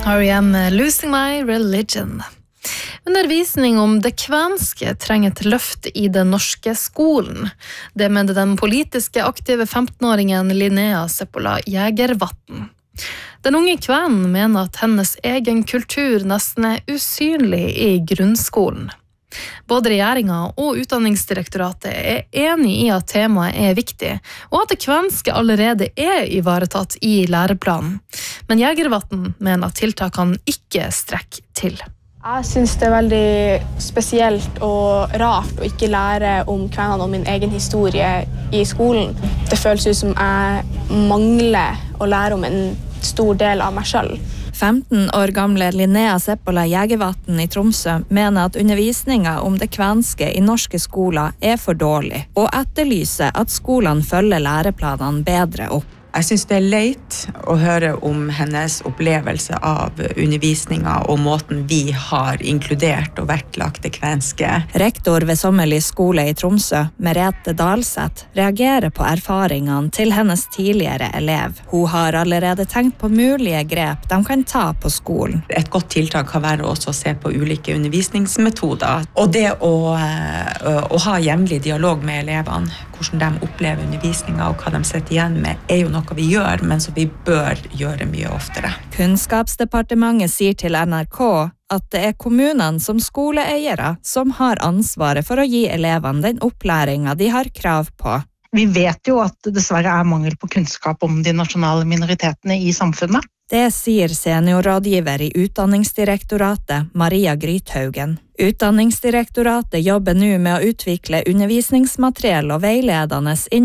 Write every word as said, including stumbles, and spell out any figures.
R E M Losing My Religion. Undervisning om det kvenske trenger et løft i den norske skolen. Det mener den politiske aktive femtenåringen Linnea Seppola Jägervatn. Den unge kvennen mener at hennes egen kultur nesten er usynlig i grunnskolen. Både regjeringen og Utdanningsdirektoratet er enig i at temaet er viktig, og at det kvenske allerede er ivaretatt i læreplanen. Men Jägervatn mener at tiltakene ikke strekker til. Jeg synes det er veldig spesielt og rart å ikke lære om kvenene og min egen historie i skolen. Det føles ut som jeg mangler å lære om en stor del av meg selv. femten år gamle Linnea Seppola Jägervatn i Tromsø mener at undervisningen om det kvenske i norske skoler er for dårlig, og etterlyser at skolene følger læreplanene bedre opp. Jeg synes det er leit å høre om hennes opplevelse av undervisningen og måten vi har inkludert og vektlagt det kvenske. Rektor ved Sommerli skole i Tromsø, Merete Dalseth, reagerer på erfaringene til hennes tidligere elev. Hun har allerede tenkt på mulige grep de kan ta på skolen. Et godt tiltak kan være også å se på ulike undervisningsmetoder. Og det å, å ha jevnlig dialog med elevene, hvordan de opplever undervisningen og hva de sitter igjen med, er jo noe vi gjør, men som vi bør gjøre mye oftere. Kunnskapsdepartementet sier til N R K at det er kommunene som skoleeiere som har ansvaret for å gi elevene den opplæringen de har krav på. Vi vet jo at det dessverre er mangel på kunnskap om de nasjonale minoritetene i samfunnet. Det sier seniorrådgiver i Utdanningsdirektoratet, Maria Grythaugen. Utdanningsdirektoratet jobber nå med å utvikle undervisningsmateriell og veiledende